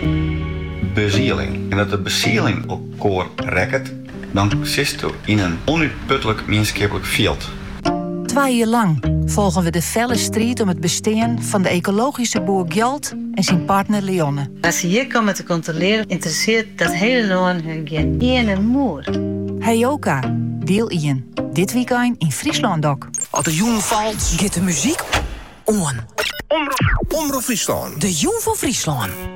Bezieling. En dat de bezieling op koor rekt, dan zit je in een onuitputtelijk menschappelijk veld. 2 jaar lang volgen we de felle strijd om het bestaan van de ecologische boer Gjalt en zijn partner Leonne. Als ze hier komen te controleren, interesseert dat hele land hun geen ene moer. Heyoka, deel 1. Dit weekend in Friesland ook. Als de jong valt, Get de muziek on. Omroep Friesland. De Jong van Friesland.